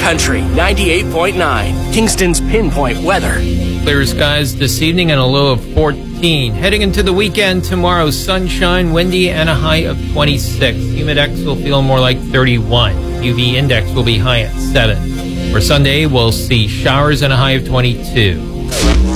Country 98.9, Kingston's Pinpoint Weather. Clear skies this evening and a low of 14. Heading into the weekend tomorrow, sunshine, windy, and a high of 26. Humidex will feel more like 31. UV index will be high at 7. For Sunday, we'll see showers and a high of 22.